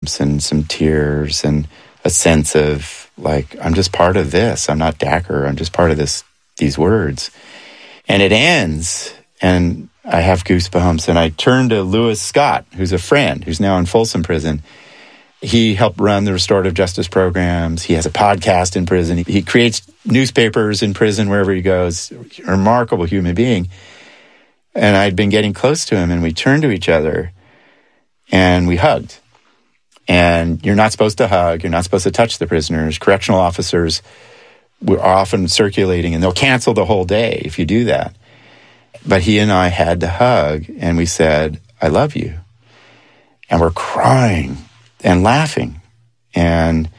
goosebumps and some tears and a sense of, like, I'm just part of this. I'm not Dacher. I'm just part of these words. And it ends, and I have goosebumps, and I turn to Lewis Scott, who's a friend, who's now in Folsom Prison. He helped run the restorative justice programs. He has a podcast in prison. He creates newspapers in prison wherever he goes. A remarkable human being. And I'd been getting close to him, and we turned to each other, and we hugged. And you're not supposed to hug. You're not supposed to touch the prisoners. Correctional officers are often circulating, and they'll cancel the whole day if you do that. But he and I had to hug, and we said, I love you. And we're crying and laughing. And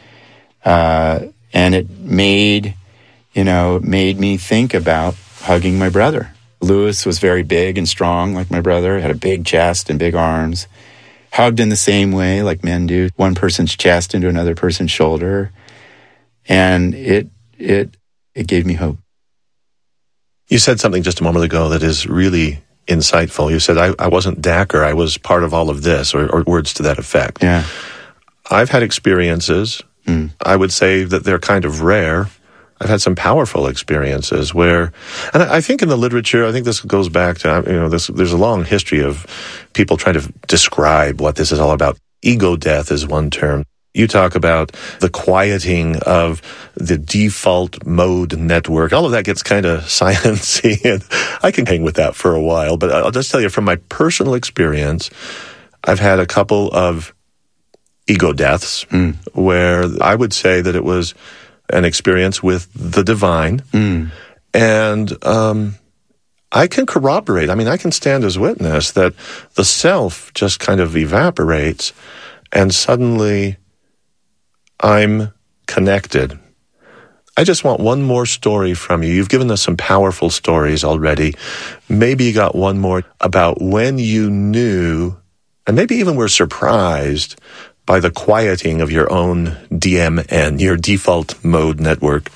it made me think about hugging my brother. Lewis was very big and strong like my brother, had a big chest and big arms. Hugged in the same way like men do, one person's chest into another person's shoulder. And it gave me hope. You said something just a moment ago that is really insightful. You said, I wasn't Dacher, I was part of all of this, or words to that effect. Yeah. I've had experiences, I would say that they're kind of rare. I've had some powerful experiences where, and I think in the literature, I think this goes back to, there's a long history of people trying to describe what this is all about. Ego death is one term. You talk about the quieting of the default mode network. All of that gets kind of sciencey, and I can hang with that for a while. But I'll just tell you from my personal experience, I've had a couple of ego deaths where I would say that it was an experience with the divine. And I can corroborate, I can stand as witness that the self just kind of evaporates, and suddenly I'm connected. I just want one more story from you. You've given us some powerful stories already. Maybe you got one more about when you knew, and maybe even were surprised by the quieting of your own DMN, your default mode network.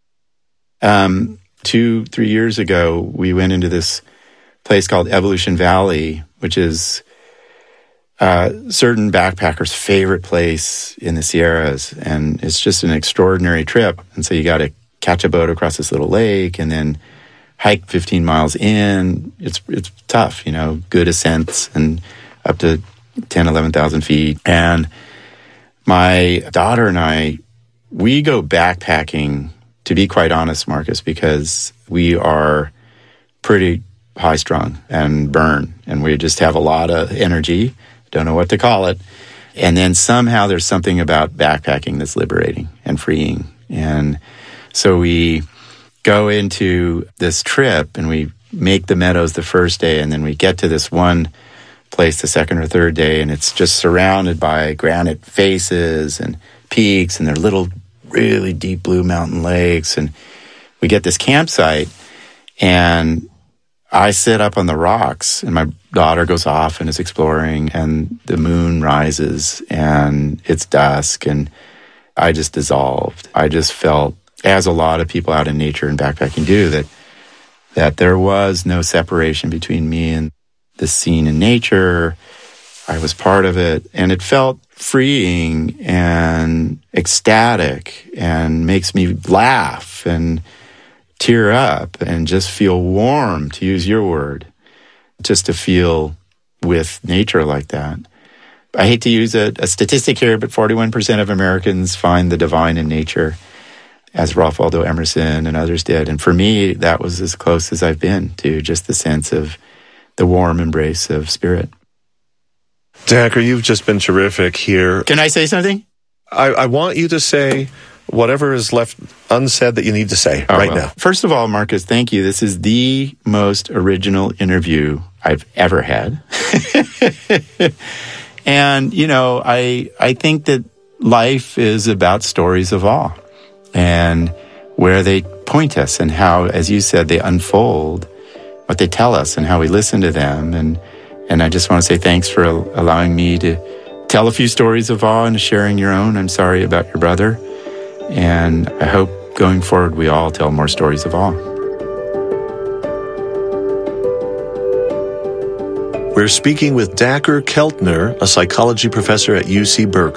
2-3 years ago, we went into this place called Evolution Valley, which is certain backpackers' favorite place in the Sierras. And it's just an extraordinary trip. And so you got to catch a boat across this little lake and then hike 15 miles in. It's tough, good ascents and up to 10, 11,000 feet. And my daughter and I, we go backpacking, to be quite honest, Marcus, because we are pretty high-strung and burn, and we just have a lot of energy, don't know what to call it. And then somehow there's something about backpacking that's liberating and freeing. And so we go into this trip, and we make the meadows the first day, and then we get to this one place the second or third day, and it's just surrounded by granite faces and peaks, and they're little, really deep blue mountain lakes. And we get this campsite, and I sit up on the rocks, and my daughter goes off and is exploring, and the moon rises, and it's dusk, and I just dissolved. I just felt, as a lot of people out in nature and backpacking do, that there was no separation between me and this scene in nature. I was part of it, and it felt freeing and ecstatic and makes me laugh and tear up and just feel warm, to use your word, just to feel with nature like that. I hate to use a statistic here, but 41% of Americans find the divine in nature, as Ralph Waldo Emerson and others did. And for me, that was as close as I've been to just the sense of the warm embrace of spirit. Dacher, you've just been terrific here. Can I say something? I want you to say whatever is left unsaid that you need to say now. First of all, Marcus, thank you. This is the most original interview I've ever had. And, I think that life is about stories of awe and where they point us and how, as you said, they unfold what they tell us and how we listen to them. And I just want to say thanks for allowing me to tell a few stories of awe and sharing your own. I'm sorry about your brother. And I hope going forward we all tell more stories of awe. We're speaking with Dacher Keltner, a psychology professor at UC Berkeley.